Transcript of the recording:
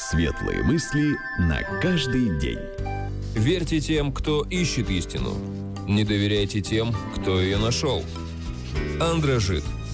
Светлые мысли на каждый день. Верьте тем, кто ищет истину. Не доверяйте тем, кто ее нашел. Андре Жид.